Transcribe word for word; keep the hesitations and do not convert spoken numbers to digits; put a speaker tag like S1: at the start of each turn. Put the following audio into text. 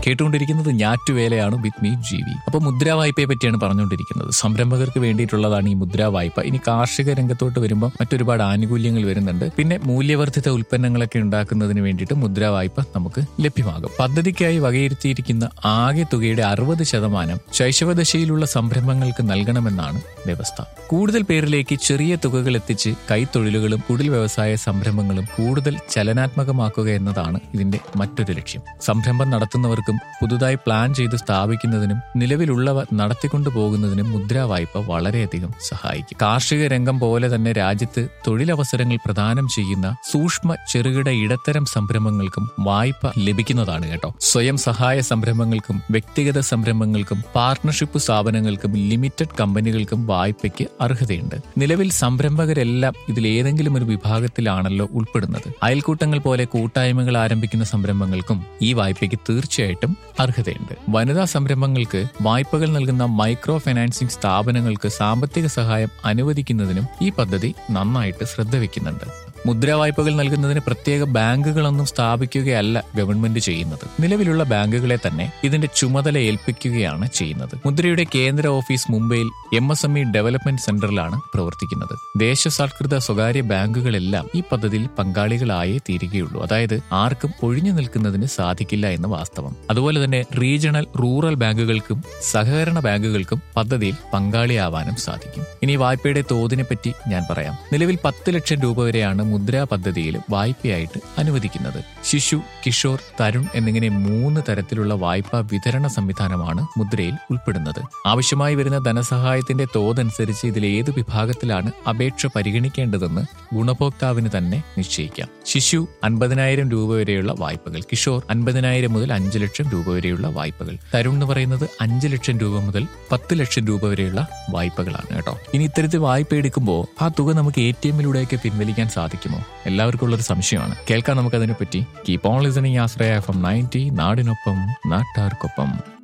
S1: കേട്ടുകൊണ്ടിരിക്കുന്നത് ഞാറ്റുവേലയാണ് with me G V. അപ്പൊ മുദ്രാ വായ്പയെ പറ്റിയാണ് പറഞ്ഞുകൊണ്ടിരിക്കുന്നത്. സംരംഭകർക്ക് വേണ്ടിയിട്ടുള്ളതാണ് ഈ മുദ്രാ വായ്പ. ഇനി കാർഷിക രംഗത്തോട്ട് വരുമ്പോൾ മറ്റൊരുപാട് ആനുകൂല്യങ്ങൾ വരുന്നുണ്ട്. പിന്നെ മൂല്യവർദ്ധിത ഉൽപ്പന്നങ്ങളൊക്കെ ഉണ്ടാക്കുന്നതിന് വേണ്ടിയിട്ട് മുദ്രാ വായ്പ നമുക്ക് ലഭ്യമാകും. പദ്ധതിക്കായി വകയിരുത്തിയിരിക്കുന്ന ആകെ തുകയുടെ അറുപത് ശതമാനം ശൈശവദശയിലുള്ള സംരംഭങ്ങൾക്ക് നൽകണമെന്നാണ് വ്യവസ്ഥ. കൂടുതൽ പേരിലേക്ക് ചെറിയ തുകകൾ എത്തിച്ച് കൈത്തൊഴിലുകളും കുടിൽ വ്യവസായ സംരംഭങ്ങളും കൂടുതൽ ചലനാത്മകമാക്കുക എന്നതാണ് ഇതിന്റെ മറ്റൊരു ലക്ഷ്യം. സംരംഭം നടത്തുന്നവർക്കും പുതുതായി പ്ലാൻ ചെയ്ത് സ്ഥാപിക്കുന്നതിനും നിലവിലുള്ളവ നടത്തിക്കൊണ്ടു പോകുന്നതിനും മുദ്രാ വായ്പ വളരെയധികം സഹായിക്കും. കാർഷിക രംഗം പോലെ തന്നെ രാജ്യത്ത് തൊഴിലവസരങ്ങൾ പ്രദാനം ചെയ്യുന്ന സൂക്ഷ്മ ചെറുകിട ഇടത്തരം സംരംഭങ്ങൾക്കും വായ്പ ലഭിക്കുന്നതാണ് കേട്ടോ. സ്വയം സഹായ സംരംഭങ്ങൾക്കും വ്യക്തിഗത സംരംഭങ്ങൾക്കും പാർട്ണർഷിപ്പ് സ്ഥാപനങ്ങൾക്കും ലിമിറ്റഡ് കമ്പനികൾക്കും വായ്പയ്ക്ക് അർഹതയുണ്ട്. നിലവിൽ സംരംഭകരെല്ലാം ഇതിലേതെങ്കിലും ഒരു വിഭാഗത്തിലാണല്ലോ ഉൾപ്പെടുന്നത്. അയൽക്കൂട്ടങ്ങൾ പോലെ കൂട്ടായ്മകൾ ആരംഭിക്കുന്ന സംരംഭങ്ങൾക്കും ഈ വായ്പയ്ക്ക് തീർച്ചയായിട്ടും അർഹതയുണ്ട്. വനിതാ സംരംഭങ്ങൾക്ക് വായ്പകൾ നൽകുന്ന മൈക്രോ ഫൈനാൻസിംഗ് സ്ഥാപനങ്ങൾക്ക് സാമ്പത്തിക സഹായം അനുവദിക്കുന്നതിനും ഈ പദ്ധതി നന്നായിട്ട് ശ്രദ്ധ വയ്ക്കുന്നുണ്ട്. മുദ്രാ വായ്പകൾ നൽകുന്നതിന് പ്രത്യേക ബാങ്കുകളൊന്നും സ്ഥാപിക്കുകയല്ല ഗവൺമെന്റ് ചെയ്യുന്നത്. നിലവിലുള്ള ബാങ്കുകളെ തന്നെ ഇതിന്റെ ചുമതല ഏൽപ്പിക്കുകയാണ് ചെയ്യുന്നത്. മുദ്രയുടെ കേന്ദ്ര ഓഫീസ് മുംബൈയിൽ M S M E development സെന്ററിലാണ് പ്രവർത്തിക്കുന്നത്. ദേശസാൽകൃത സ്വകാര്യ ബാങ്കുകളെല്ലാം ഈ പദ്ധതിയിൽ പങ്കാളികളായേ തീരുകയുള്ളൂ. അതായത് ആർക്കും ഒഴിഞ്ഞു നിൽക്കുന്നതിന് സാധിക്കില്ല എന്ന് വാസ്തവം. അതുപോലെ തന്നെ റീജിയണൽ റൂറൽ ബാങ്കുകൾക്കും സഹകരണ ബാങ്കുകൾക്കും പദ്ധതിയിൽ പങ്കാളിയാവാനും സാധിക്കും. ഇനി വായ്പയുടെ തോതിനെ പറ്റി ഞാൻ പറയാം. നിലവിൽ പത്ത് ലക്ഷം രൂപ വരെയാണ് മുദ്രാ പദ്ധതിയിൽ വായ്പയായിട്ട് അനുവദിക്കുന്നത്. ശിശു, കിഷോർ, തരുൺ എന്നിങ്ങനെ മൂന്ന് തരത്തിലുള്ള വായ്പാ വിതരണ സംവിധാനമാണ് മുദ്രയിൽ ഉൾപ്പെടുന്നത്. ആവശ്യമായി വരുന്ന ധനസഹായത്തിന്റെ തോതനുസരിച്ച് ഇതിൽ ഏത് വിഭാഗത്തിലാണ് അപേക്ഷ പരിഗണിക്കേണ്ടതെന്ന് ഗുണഭോക്താവിന് തന്നെ നിശ്ചയിക്കാം. ശിശു അൻപതിനായിരം രൂപ വരെയുള്ള വായ്പകൾ, കിഷോർ അൻപതിനായിരം മുതൽ അഞ്ചു ലക്ഷം രൂപ വരെയുള്ള വായ്പകൾ, തരുൺ എന്ന് പറയുന്നത് അഞ്ചു ലക്ഷം രൂപ മുതൽ പത്ത് ലക്ഷം രൂപ വരെയുള്ള വായ്പകളാണ് കേട്ടോ. ഇനി ഇത്തരത്തിൽ വായ്പ എടുക്കുമ്പോൾ ആ തുക നമുക്ക് എ ടി എമ്മിലൂടെയൊക്കെ പിൻവലിക്കാൻ സാധിക്കുമോ? എല്ലാവർക്കും ഉള്ളൊരു സംശയമാണ്. കേൾക്കാം നമുക്കതിനെ പറ്റി. Keep on listening Ashraya F M ninety, നാടിനൊപ്പം നാട്ടാർക്കൊപ്പം.